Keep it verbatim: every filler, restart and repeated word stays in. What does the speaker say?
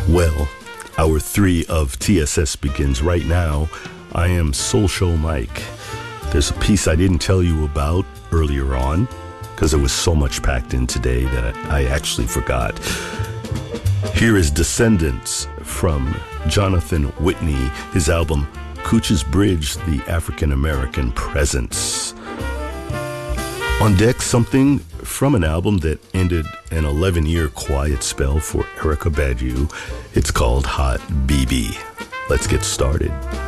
Well, hour three of T S S begins right now. I am Soul Show Mike. There's a piece I didn't tell you about earlier on because there was so much packed in today that I actually forgot. Here is Descendants from Jonathan Whitney, his album Cooch's Bridge, the African American Presence. On deck, something from an album that ended an eleven-year quiet spell for Erykah Badu. It's called Hot B B. Let's get started.